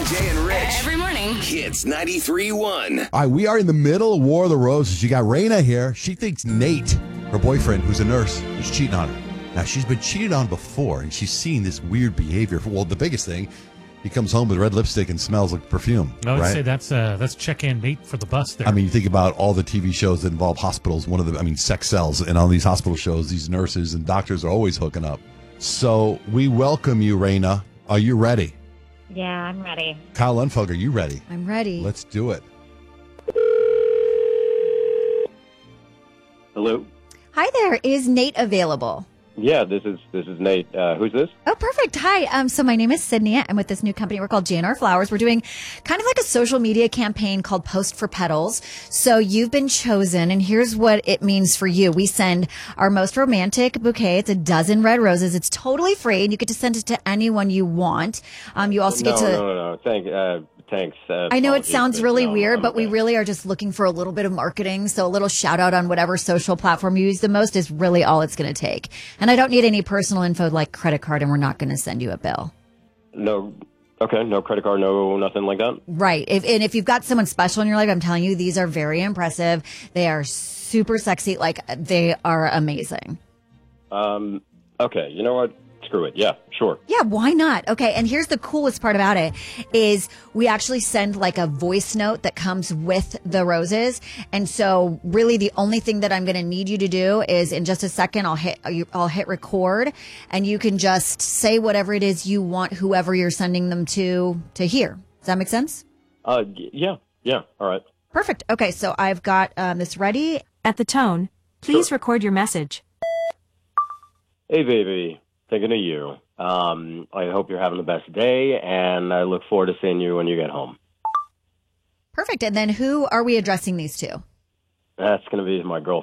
BJ and Rich. Every morning. Hits 93.1. All right, we are in the middle of War of the Roses. You got Raina here. She thinks Nate, her boyfriend, who's a nurse, is cheating on her. Now, she's been cheated on before, and she's seen this weird behavior. Well, the biggest thing, he comes home with red lipstick and smells like perfume. I would right? say that's check-in Nate for the bus there. I mean, you think about all the TV shows that involve hospitals. Sex sells. And on these hospital shows, these nurses and doctors are always hooking up. So we welcome you, Raina. Are you ready? Yeah, I'm ready. Kyle Lundfug, are you ready? I'm ready. Let's do it. Hello. Hi there. Is Nate available? Yeah, this is Nate. Who's this? Oh, perfect. Hi. So my name is Sydney. I'm with this new company. We're called JNR Flowers. We're doing kind of like a social media campaign called Post for Petals. So you've been chosen, and here's what it means for you. We send our most romantic bouquet. It's a dozen red roses. It's totally free, and you get to send it to anyone you want. You also get to... No. Thanks. I know it sounds really weird, but we okay. really are just looking for a little bit of marketing. So a little shout out on whatever social platform you use the most is really all it's going to take. And I don't need any personal info like credit card, and we're not going to send you a bill. No. Okay, no credit card, no nothing like that? Right. If you've got someone special in your life, I'm telling you, these are very impressive. They are super sexy. Like, they are amazing. Okay, you know what? Screw it. Yeah, sure. Yeah, why not? Okay, and here's the coolest part about it is we actually send like a voice note that comes with the roses. And so really the only thing that I'm going to need you to do is in just a second I'll hit record, and you can just say whatever it is you want whoever you're sending them to hear. Does that make sense? Yeah, all right. Perfect. Okay, so I've got this ready. At the tone, please record your message. Hey, baby. Thinking of you. I hope you're having the best day, and I look forward to seeing you when you get home. Perfect. And then who are we addressing these to? That's going to be my girlfriend.